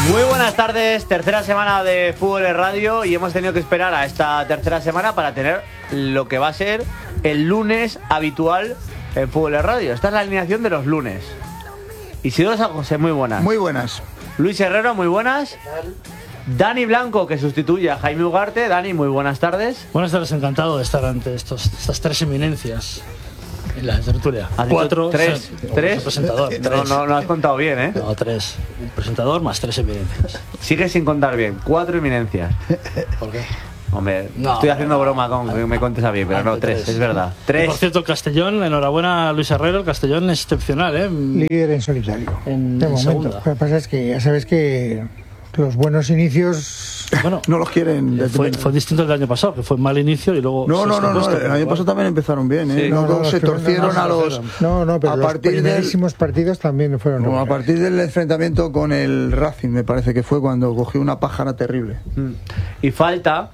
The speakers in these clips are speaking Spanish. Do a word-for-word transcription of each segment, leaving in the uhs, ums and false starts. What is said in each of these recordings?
Muy buenas tardes, tercera semana de Fútbol en Radio y hemos tenido que esperar a esta tercera semana para tener lo que va a ser el lunes habitual en Fútbol en Radio. Esta es la alineación de los lunes. Isidoro San José, muy buenas. Muy buenas. Luis Herrero, muy buenas. Dani Blanco, que sustituye a Jaime Ugarte. Dani, muy buenas tardes. Buenas tardes, encantado de estar ante estos, estas tres eminencias en la tertulia. Cuatro, tres, o sea, tres. Presentador, No, tres. no, no has contado bien, ¿eh? No, tres. Un presentador más tres eminencias. Sigue sin contar bien. Cuatro eminencias. ¿Por qué? Hombre, No, estoy haciendo no, broma con que me contes a mí, pero no, tres, es verdad. Y Tres. por cierto, el Castellón, enhorabuena a Luis Herrero, el Castellón es excepcional, ¿eh? Líder en solitario. En, de en momento. segunda. Lo que pasa es que ya sabes que los buenos inicios. Bueno, No los quieren. de- fue, fue distinto del año pasado, que fue mal inicio y luego. No, se no, no, no, descompuso, el año pasado también empezaron bien, ¿eh? Sí. No, No, no, no, los se primeros- torcieron no, a no, los... No, no, pero a los partir del, primerísimos partidos también fueron. no, a regulares. partir del enfrentamiento con el Racing, me parece que fue cuando cogió una pájara terrible. Y falta,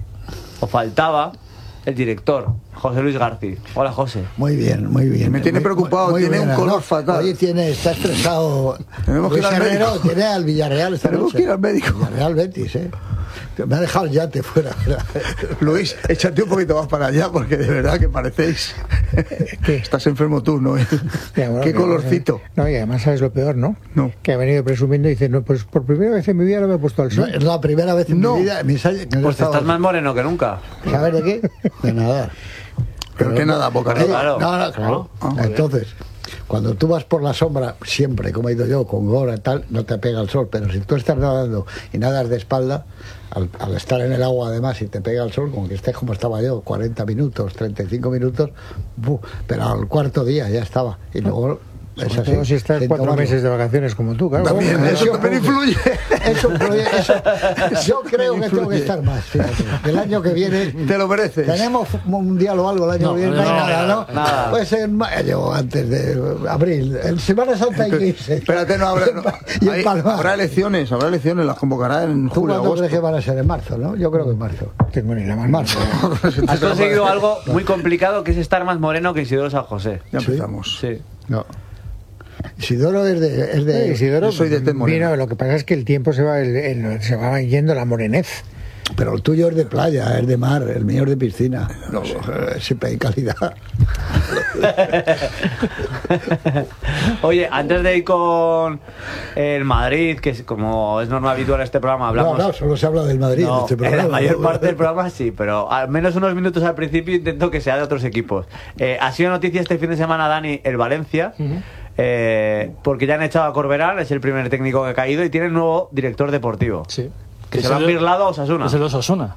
o faltaba, el director, José Luis García. Hola, José. Muy bien, muy bien. Me tiene Muy- preocupado, muy tiene un buena, color ¿no? fatal. Hoy tiene, está estresado. Tenemos que ir Luis al Herrero médico. tiene al Villarreal esta Tenemos noche. que ir al médico. Villarreal Betis, ¿eh? Me ha dejado el yate fuera. Luis, échate un poquito más para allá porque de verdad que parecéis... ¿Qué? Estás enfermo tú, ¿no? Ya, bueno, Qué que- colorcito. No, y además sabes lo peor, ¿no? No. Que ha venido presumiendo y dice, no, pues por primera vez en mi vida no me he puesto al No, sol. es la primera vez en No. mi vida en mis años que no he Pues estado- estás más moreno que nunca. ¿Sabes de qué? De nada. Pero que nada, boca Oye, claro. No, no, claro. Ah, muy Entonces, cuando tú vas por la sombra, siempre, como he ido yo, con gorra y tal, no te pega el sol. Pero si tú estás nadando y nadas de espalda, al, al estar en el agua además y te pega el sol, como que estés como estaba yo, cuarenta minutos, treinta y cinco minutos, ¡buh! Pero al cuarto día ya estaba. Y luego... es Sobre así, todo si estás sin cuatro tomarlo. meses de vacaciones como tú, claro. También, Hombre, eso también influye. Eso influye, eso- yo creo que tengo que estar más, fíjate. El año que viene Te lo mereces. tenemos mundial o algo el año No, que viene, no, no hay no, nada, ¿no? nada. Pues en mayo, antes de abril, en Semana Santa hay que irse. Espérate, no habrá... Y en no, Pa- y en hay- Palma. habrá elecciones, habrá elecciones, las convocará en ¿Tú julio, cuándo agosto. crees que van a ser? En marzo, ¿no? Yo creo que en marzo. Tengo ni la más Marzo. Has conseguido algo muy complicado, que es estar más moreno que Isidoro San José. Ya empezamos. Sí. No. Isidoro es de... Es de Sí, Isidoro yo soy de tez morena. vino, lo que pasa es que el tiempo se va, el- el- se va yendo la morenez. Pero el tuyo es de playa, es de mar, el mío es de piscina. No, eh, siempre hay calidad. Oye, antes de ir con el Madrid, que es, como es norma habitual en este programa, hablamos... No, no, solo se habla del Madrid No, en este en programa. la mayor ¿no? parte del programa sí, pero al menos unos minutos al principio intento que sea de otros equipos. Eh, ha sido noticia este fin de semana, Dani, el Valencia, eh, porque ya han echado a Corberán, es el primer técnico que ha caído, y tiene un nuevo director deportivo. Sí. Que Es se lo han el- birlado a Osasuna. Es el Osasuna.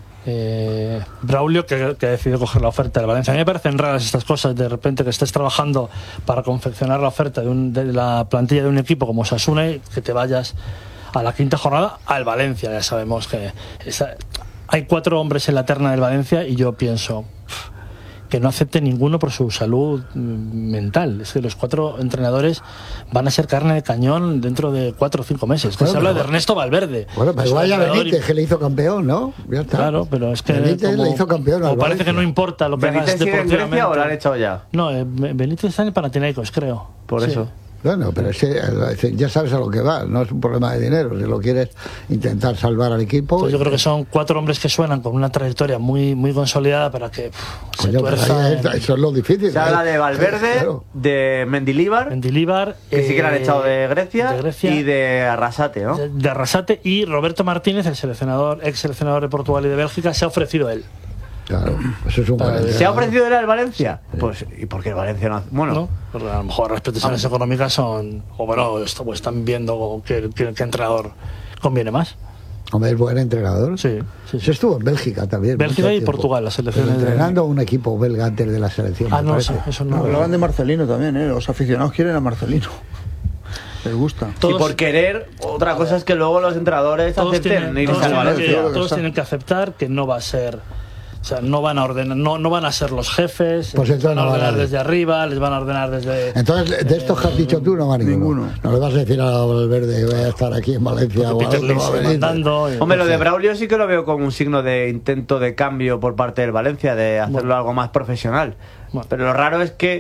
Eh, Braulio, que, que ha decidido coger la oferta del Valencia. A mí me parecen raras estas cosas, de repente que estés trabajando para confeccionar la oferta de, un- de la plantilla de un equipo como Osasuna y que te vayas a la quinta jornada al Valencia. Ya sabemos que esa- hay cuatro hombres en la terna del Valencia y yo pienso que no acepte ninguno por su salud mm, mental. Es que los cuatro entrenadores van a ser carne de cañón dentro de cuatro o cinco meses. Que Bueno, se habla pero- de Ernesto Valverde. Bueno, pero Es igual un ya entrenador Benítez, que le hizo campeón, ¿no? Ya está. Claro, pero es que Benítez como- le hizo campeón al como parece que Valencia. no importa lo que hagas ¿Benítez sigue en deportivamente. Grecia o lo han echado ya? No, eh, Benítez está en el Panathinaikos, creo. Por Sí. eso. Bueno, pero es que, eh, ya sabes a lo que va, no es un problema de dinero. Si lo quieres intentar salvar al equipo. Entonces yo creo que son cuatro hombres que suenan con una trayectoria muy muy consolidada para que pff, se Coño, pero tuerza ahí en es- eso es lo difícil. Se habla ¿eh? de Valverde, Claro. de Mendilibar, Mendilibar, que sí que lo han eh, echado de Grecia, de Grecia, y de Arrasate, ¿no? de, de Arrasate, y Roberto Martínez, el seleccionador, ex seleccionador de Portugal y de Bélgica, se ha ofrecido él. Claro, eso es un buen ¿Se ha ¿Se ha entrenador. ofrecido él al Valencia? Pues, ¿y por qué el Valencia no hace? Bueno, ¿No? Porque a lo mejor las peticiones económicas son, o bueno, esto, pues están viendo qué, qué- qué entrenador conviene más. Hombre, es buen entrenador. Sí, sí, Se sí. estuvo en Bélgica también. Bélgica mucho y tiempo. Portugal, las selecciones Pero de- entrenando a un equipo belga antes de la selección. Ah, me no, parece. eso, eso no. No, hablaban de Marcelino también, ¿eh? Los aficionados quieren a Marcelino. Les gusta. y Todos- por querer, otra cosa es que luego los entrenadores todos acepten tienen, irse todos al tienen Valencia. que, Claro que todos está. tienen que aceptar que no va a ser, o sea, no van a ordenar, no, no van a ser los jefes, Pues les entonces van a no van a ordenar ir. desde arriba, les van a ordenar desde. Entonces, de estos que has dicho tú, no va ninguno. Ninguno. No le vas a decir a Valverde voy a estar aquí en Valencia o a Peter dónde Lim va a sigue venir. mandando, y- Hombre, lo de Braulio sí que lo veo como un signo de intento de cambio por parte del Valencia, de hacerlo Bueno. algo más profesional. Bueno. Pero lo raro es que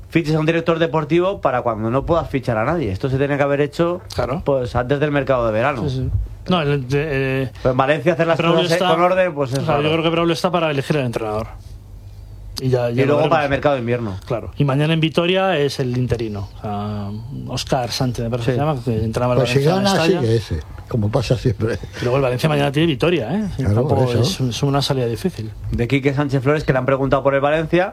fiches a un director deportivo para cuando no puedas fichar a nadie. Esto se tiene que haber hecho Claro. pues antes del mercado de verano. Sí, sí. No, el, de, eh, Pues en Valencia hacer las Braulio cosas está- con orden, pues es o sea, raro. yo creo que Braulio está para elegir el entrenador. Y, ya, ya Y lo luego veremos. para el mercado de invierno. Claro. Y mañana en Vitoria es el interino. O sea, Óscar Sánchez, me parece Sí. que se llama, que entrenaba el Pues si Valencia en gana, Mestalla. sigue ese, como pasa siempre. Y luego el Valencia mañana tiene Vitoria, ¿eh? Claro, Tampoco por eso. es, es una salida difícil. De Quique Sánchez Flores, que le han preguntado por el Valencia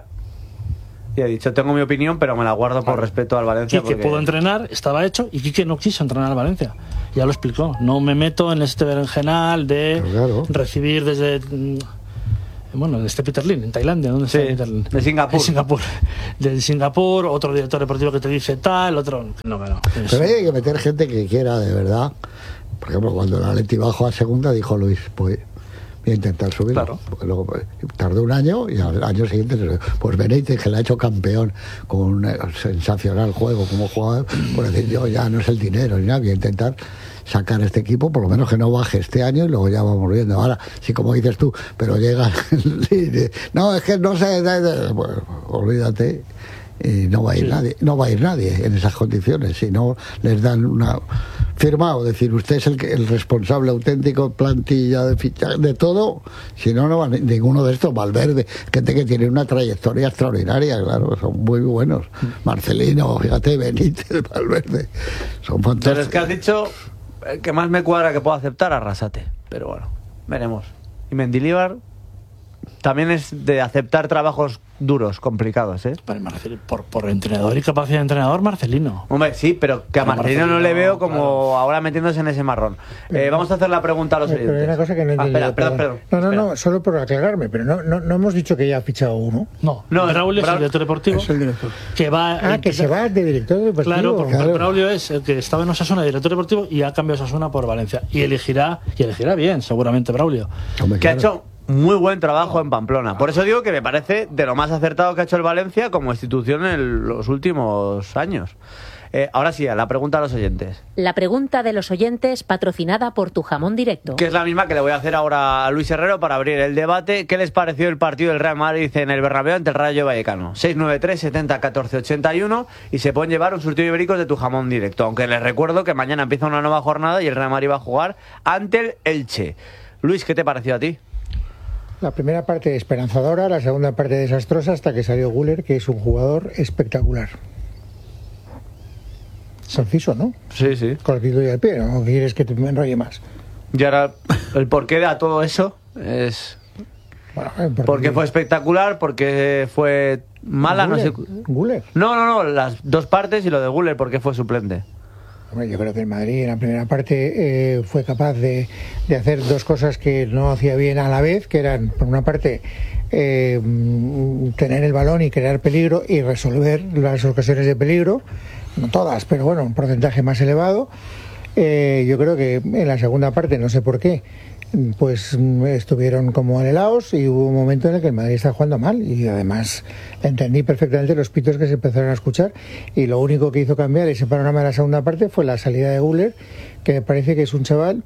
y ha dicho, tengo mi opinión, pero me la guardo por respeto al Valencia. Quique porque- pudo entrenar, estaba hecho, y Quique no quiso entrenar al Valencia. Ya lo explicó. No me meto en este berenjenal de Pero claro. recibir desde... mm, Bueno, desde Peter Lin, en Tailandia. ¿Dónde Sí, está Peter Lin? de Singapur. De Singapur. De Singapur, otro director deportivo que te dice tal, otro... No, no. Es- Pero hay que meter gente que quiera, de verdad. Por ejemplo, cuando el Atleti bajó a segunda, dijo Luis, pues voy a intentar subirlo. Claro. Porque luego pues, tardó un año y al año siguiente, se- pues Benítez, que le ha hecho campeón con un eh, sensacional juego como jugador, pues decir, yo ya no es el dinero ni nada, voy a intentar sacar este equipo, por lo menos que no baje este año y luego ya vamos viendo. Ahora, sí, como dices tú, pero llega y dice, no, es que no sé, da- da- pues, olvídate. Y no va a ir Sí. nadie, no va a ir nadie en esas condiciones. Si no les dan una firma o decir usted es el, que- el responsable auténtico, plantilla de fichaje, de todo, si no, no va ni- ninguno de estos. Valverde, gente que tiene una trayectoria extraordinaria, claro, son muy buenos. Marcelino, fíjate, Benítez, Valverde, son Pero es fantásticos. que has dicho, el que más me cuadra que puedo aceptar, Arrasate. Pero bueno, veremos. Y Mendilibar también es de aceptar trabajos duros, complicados, ¿eh? Para Marcelino, por, por entrenador y capacidad de entrenador, Marcelino. Hombre, sí, pero que a Pero Marcelino no Marcelino, le veo como claro. ahora metiéndose en ese marrón. Eh, vamos a hacer la pregunta a los Pero hay oyentes. una cosa que no he Ah, entendido. espera, perdón, perdón. No, no, espera. no, solo por aclararme, pero no, no, no hemos dicho que ya ha fichado uno. No, No, no Braulio es Brau- el director deportivo. Es el director. Que va Ah, que se va de director deportivo. Claro, porque Claro. Braulio es el que estaba en Osasuna, director deportivo, y ha cambiado Osasuna por Valencia. Y elegirá, y elegirá bien, seguramente, Braulio. Hombre, Que ha claro. hecho muy buen trabajo en Pamplona. Por eso digo que me parece de lo más acertado que ha hecho el Valencia como institución en los últimos años. Eh, ahora sí, a la pregunta a los oyentes. La pregunta de los oyentes patrocinada por Tu Jamón Directo. Que es la misma que le voy a hacer ahora a Luis Herrero para abrir el debate. ¿Qué les pareció el partido del Real Madrid en el Bernabéu ante el Rayo Vallecano? seis nueve tres, setenta, catorce, ochenta y uno y se pueden llevar un surtido de ibéricos de Tu Jamón Directo. Aunque les recuerdo que mañana empieza una nueva jornada y el Real Madrid va a jugar ante el Elche. Luis, ¿qué te pareció a ti? La primera parte esperanzadora, la segunda parte desastrosa hasta que salió Güler, que es un jugador espectacular. Conciso, ¿no? Sí, sí. Con el pito y el pie, ¿no? ¿Quieres que te me enrolle más? Y ahora, el porqué de todo eso es... Bueno, eh, Porque fue espectacular, porque fue mala, no sé... Güler, Güler. No, no, no, las dos partes y lo de Güler, porque fue suplente. Hombre, yo creo que el Madrid en la primera parte eh, fue capaz de, de hacer dos cosas que no hacía bien a la vez, que eran, por una parte, eh, mm, tener el balón y crear peligro y resolver las ocasiones de peligro, no todas, pero bueno, un porcentaje más elevado. Eh, yo creo que en la segunda parte, no sé por qué, pues mm, estuvieron como helados y hubo un momento en el que el Madrid está jugando mal y además entendí perfectamente los pitos que se empezaron a escuchar y lo único que hizo cambiar ese panorama de la segunda parte fue la salida de Güler, que me parece que es un chaval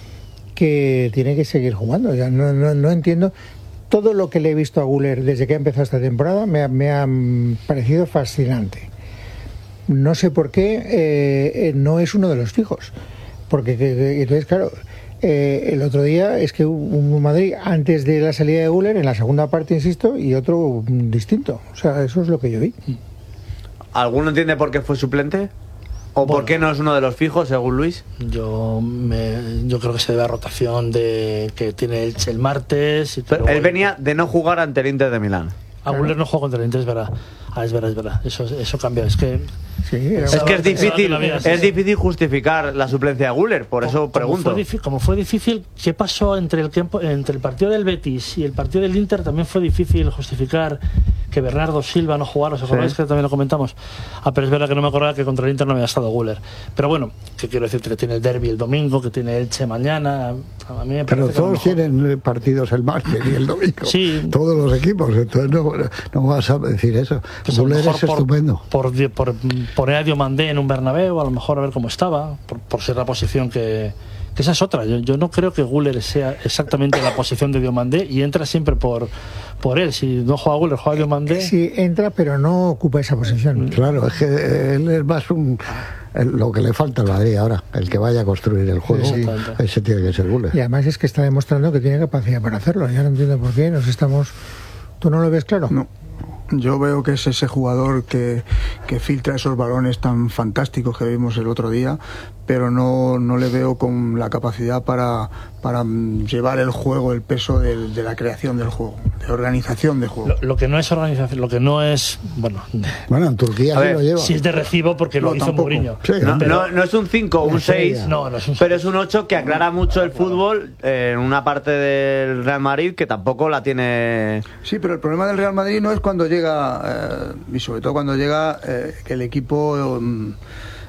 que tiene que seguir jugando. Ya no, no, no entiendo todo lo que le he visto a Güler desde que ha empezado esta temporada, me ha, me ha mm, parecido fascinante. No sé por qué eh, eh, no es uno de los fijos, porque que- que- entonces claro, eh, el otro día es que hubo un Madrid antes de la salida de Güler en la segunda parte, insisto, y otro mm, distinto. O sea, eso es lo que yo vi. ¿Alguno entiende por qué fue suplente? ¿O por Bueno. qué no es uno de los fijos, según Luis? Yo me, yo creo que se debe a rotación de que tiene el, el martes. Y que Pero luego- él venía de no jugar ante el Inter de Milán. A Güler no juega contra el Inter, es verdad. Ah, es verdad, es verdad. Eso, eso cambia. Es que Sí, era- Es que es Pensaba difícil, que lo había, sí, es sí. difícil justificar la suplencia de Güler, por eso como pregunto. Fue difí- como fue difícil, ¿qué pasó entre el, tiempo, entre el partido del Betis y el partido del Inter? También fue difícil justificar que Bernardo Silva no jugara. ¿Os acordáis Sí. que también lo comentamos? Ah, pero es verdad que no me acordaba que contra el Inter no había estado Güler. Pero bueno, que quiero decirte que tiene el derbi el domingo, que tiene Elche mañana. A mí me Pero parece que a lo todos mejor- tienen partidos el martes y el domingo. Sí. Todos los equipos. Entonces no, no vas a decir eso. Pues a lo Güler mejor es estupendo. Por, por, por poner a Diomandé en un Bernabéu, a lo mejor a ver cómo estaba, por, por ser la posición que, Que esa es otra. Yo, yo no creo que Güler sea exactamente la posición de Diomandé y entra siempre por, por él. Si no juega Güler, juega Diomandé. Sí, entra, pero no ocupa esa posición. Claro, es que él es más un... lo que le falta al Madrid ahora, el que vaya a construir el juego, Sí, ese tiene que ser Güler. Y además es que está demostrando que tiene capacidad para hacerlo. Ya no entiendo por qué nos estamos... ¿Tú no lo ves claro? No. Yo veo que es ese jugador que, que filtra esos balones tan fantásticos que vimos el otro día, pero no, no le veo con la capacidad para, para llevar el juego, el peso de, de la creación del juego, de organización de juego. Lo, lo que no es organización, lo que no es, bueno, Bueno, en Turquía A sí ver, lo lleva. si es de recibo porque No, lo hizo tampoco. Mourinho. Sí, No, Pero- no, no es un cinco o un seis, No, no es un pero seis. es un ocho que aclara mucho el fútbol en una parte del Real Madrid que tampoco la tiene. Sí, pero el problema del Real Madrid no es cuando llega, eh, y sobre todo cuando llega, eh, que el equipo... mm,